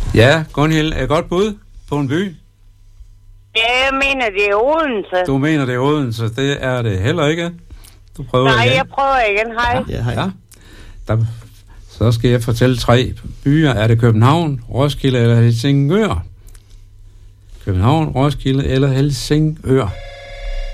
Ja, Gunhild, er godt bud på en by? Ja, jeg mener, det er Odense. Du mener, det er Odense. Det er det heller ikke. Du prøver Nej, igen. jeg prøver igen. Hej. Ja, hej. Ja. Så skal jeg fortælle 3 byer. Er det København, Roskilde eller Helsingør? København, Roskilde eller Helsingør?